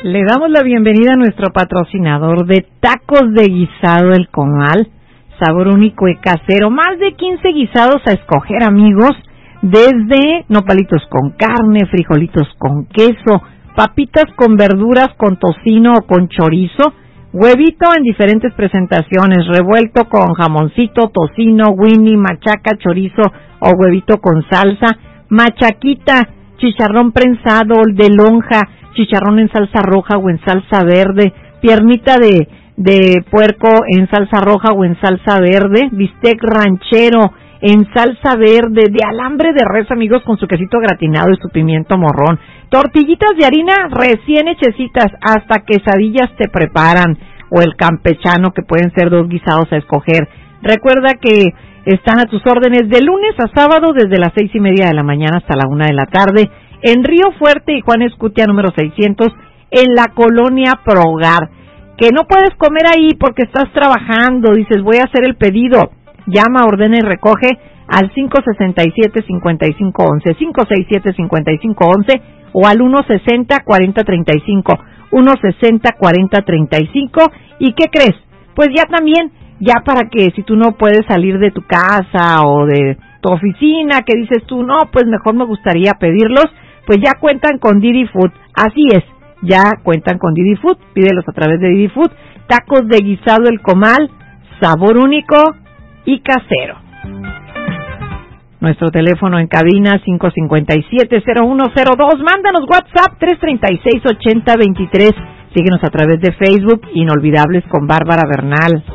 Le damos la bienvenida a nuestro patrocinador de tacos de guisado El Comal, sabor único y casero, más de 15 guisados a escoger, amigos, desde nopalitos con carne, frijolitos con queso, papitas con verduras, con tocino o con chorizo, huevito en diferentes presentaciones, revuelto con jamoncito, tocino, winnie, machaca, chorizo o huevito con salsa, machaquita, chicharrón prensado de lonja, chicharrón en salsa roja o en salsa verde, piernita de puerco en salsa roja o en salsa verde, bistec ranchero en salsa verde, de alambre de res, amigos, con su quesito gratinado y su pimiento morrón, tortillitas de harina recién hechecitas, hasta quesadillas te preparan, o el campechano, que pueden ser 2 guisados a escoger. Recuerda que están a tus órdenes de lunes a sábado desde las 6:30 de la mañana hasta la 1 de la tarde, en Río Fuerte y Juan Escutia número 600, en la colonia Progar. Que no puedes comer ahí porque estás trabajando, dices voy a hacer el pedido, llama, ordena y recoge al 567-5511, 567-5511 o al 160-4035, 160-4035. ¿Y qué crees? Pues ya también, ya para que si tú no puedes salir de tu casa o de tu oficina, que dices tú, no, pues mejor me gustaría pedirlos, pues ya cuentan con Didi Food. Así es, ya cuentan con Didi Food, pídelos a través de Didi Food, tacos de guisado El Comal, sabor único y casero. Nuestro teléfono en cabina 557-0102, mándanos WhatsApp 336-8023, síguenos a través de Facebook, Inolvidables con Bárbara Bernal.